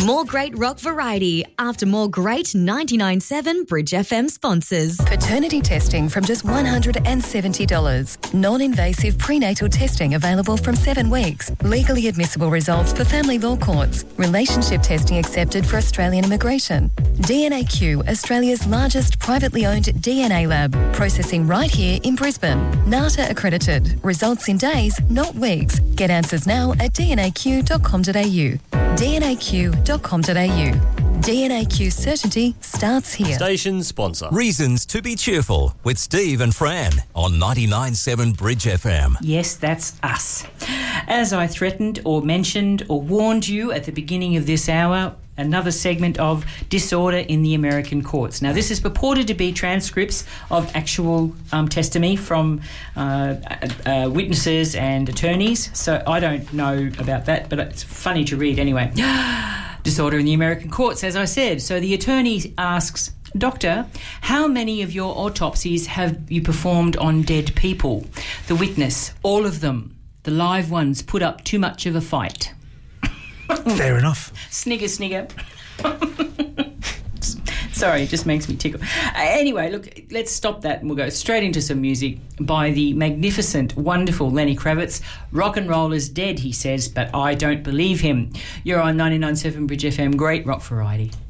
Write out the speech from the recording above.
More great rock variety after more great 99.7 Bridge FM sponsors. Paternity testing from just $170. Non-invasive prenatal testing available from 7 weeks. Legally admissible results for family law courts. Relationship testing accepted for Australian immigration. DNAQ, Australia's largest privately owned DNA lab. Processing right here in Brisbane. NATA accredited. Results in days, not weeks. Get answers now at dnaq.com.au. dnaq.com.au. DNAQ certainty starts here. Station sponsor. Reasons to be cheerful with Steve and Fran on 99.7 Bridge FM. Yes, that's us. As I threatened or mentioned or warned you at the beginning of this hour, another segment of disorder in the American courts. Now, this is purported to be transcripts of actual testimony from witnesses and attorneys, so I don't know about that, but it's funny to read anyway. Disorder in the American courts, as I said. So the attorney asks, Doctor, how many of your autopsies have you performed on dead people? The witness, all of them. The live ones put up too much of a fight. Fair enough. Snigger, snigger. Sorry, it just makes me tickle. Anyway, look, let's stop that and we'll go straight into some music by the magnificent, wonderful Lenny Kravitz. Rock and roll is dead, he says, but I don't believe him. You're on 99.7 Bridge FM, great rock variety.